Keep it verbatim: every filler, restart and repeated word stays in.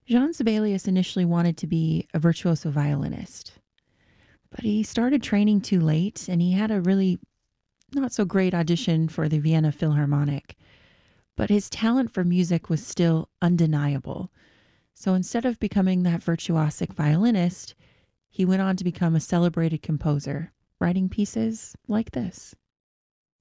Jean Sibelius initially wanted to be a virtuoso violinist, but he started training too late and he had a really not so great audition for the Vienna Philharmonic. But his talent for music was still undeniable. So instead of becoming that virtuosic violinist, he went on to become a celebrated composer, writing pieces like this.